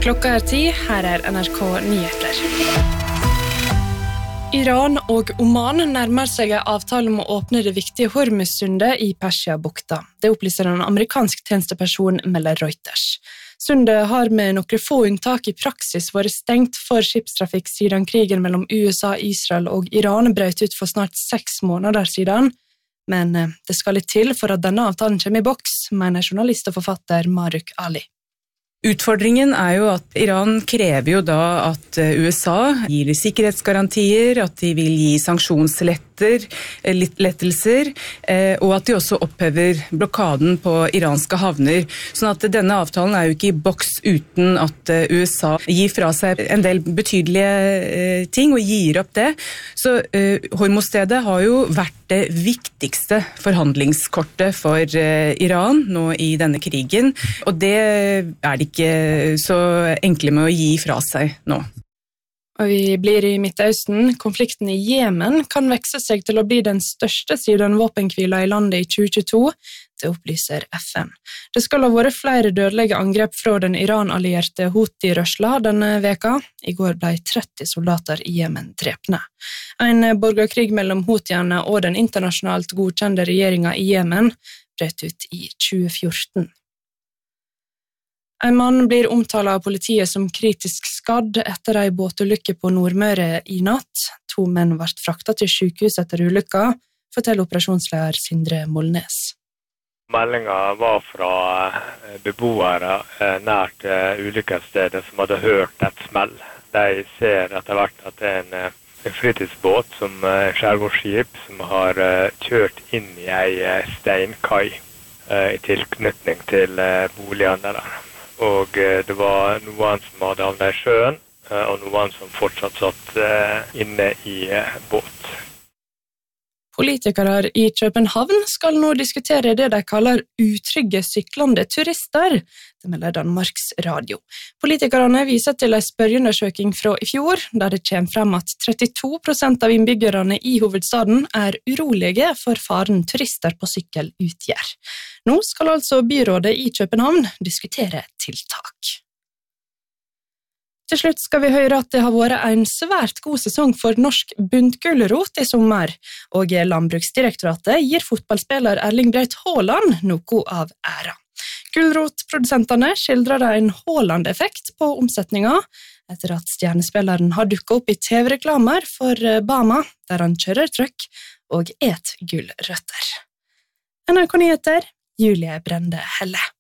Klokka 10, her NRK Nyheter. Iran og Oman nærmer seg en avtale om å åpne det viktige Hormuz-sundet i Persia-bukta. Det opplyser en amerikansk tjenesteperson, melder Reuters. Sundet har med noen få unntak i praksis vært stengt for skipstrafikk siden krigen mellom USA, Israel og Iran brøt ut for snart 6 måneder siden. Men det skal litt til for at denne avtalen kommer i boks, mener journalist og forfatter Maruk Ali. Utfordringen jo at Iran krever jo da at USA gir sikkerhetsgarantier, at de vil gi sanksjonslettelser, og at de også opphever blokaden på iranske havner. Sånn at denne avtalen jo ikke i boks uten at USA gir fra seg en del betydelige ting og gir opp det. Så Hormuzstredet har jo vært det viktigste forhandlingskortet for Iran nå i denne krigen, og det det ikke så enkle med å gi fra seg nå. Og vi blir i Midtøsten. Konflikten i Jemen kan vekse seg til å bli den største siden våpenkvila i landet i 2022, det opplyser FN. Det skal ha vært flere dødelige angrep fra den Iran-allierte Houthi-rørsla denne veka. I går ble 30 soldater i Jemen drepne. En borgerkrig mellom Houthiene og den internasjonalt godkjente regjeringen i Jemen brøt ut i 2014. En mann blir omtalt av politiet som kritisk skadd etter en båtulykke på Nordmøre i natt. 2 menn ble fraktet til sykehus etter ulykka, forteller operasjonsleder Sindre Molnes. Meldingen var fra beboere nært ulykkesstedet som hadde hørt et smell. De ser etter hvert at det en fritidsbåt, som skjærgårdsskip, som har kjørt inn i en steinkai i tilknytning til boligene der. Og det var noen som hadde havnet i sjøen, og noen som fortsatt satt inne i båt. Politikere i København skal nå diskutere det de kaller utrygge syklende turister, det melder Danmarks Radio. Politikerne viser til en spørreundersøking fra i fjor, der det kommer frem at 32% av innbyggerne i hovedstaden urolige for faren turister på sykkel utgjør. Nå skal altså byrådet i København diskutere tiltak. Til slutt skal vi høre at det har vært en svært god sesong for norsk buntgulrot i sommer, og Landbruksdirektoratet gir fotballspiller Erling Braut Haaland noe av æra. Gulrotprodusentene skildrer en Haaland-effekt på omsetninga, etter at stjernespilleren har dukket opp i TV-reklamer for Bama, der han kjører trøkk og et gulrøtter. NRK Nyheter, Julie Brende Helle.